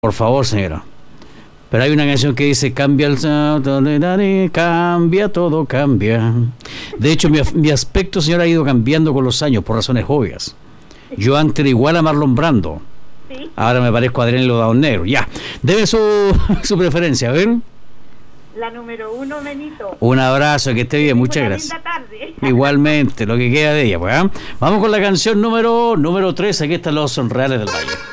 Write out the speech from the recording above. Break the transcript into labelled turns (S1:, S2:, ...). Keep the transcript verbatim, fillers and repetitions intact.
S1: Por favor, señora. Pero hay una canción que dice cambia el cambia todo cambia. De hecho, mi, mi aspecto, señora, ha ido cambiando con los años por razones obvias. Yo antes era igual a Marlon Brando.
S2: Sí.
S1: Ahora me parezco a Adrián Lodado Negro. Ya. Debe su, su preferencia, a ver.
S2: La número uno, Benito.
S1: Un abrazo, que esté bien, muchas
S2: Una
S1: gracias.
S2: linda tarde.
S1: Igualmente, lo que queda de ella, pues. ¿eh? Vamos con la canción número número tres. Aquí están los Son Reales del Valle.